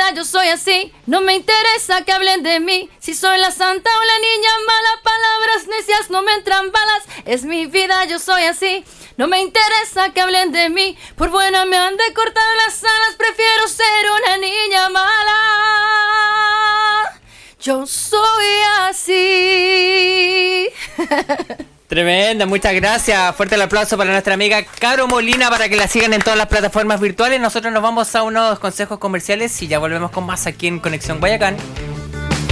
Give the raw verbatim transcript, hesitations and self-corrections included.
vida, yo soy así. No me interesa que hablen de mí. Si soy la santa o la niña mala, palabras necias no me entran balas. Es mi vida, yo soy así. No me interesa que hablen de mí. Por buena me han de cortar las alas. Prefiero ser una niña mala. Yo soy así. Tremenda, muchas gracias. Fuerte el aplauso para nuestra amiga Caro Molina para que la sigan en todas las plataformas virtuales. Nosotros nos vamos a unos consejos comerciales y ya volvemos con más aquí en Conexión Guayacán.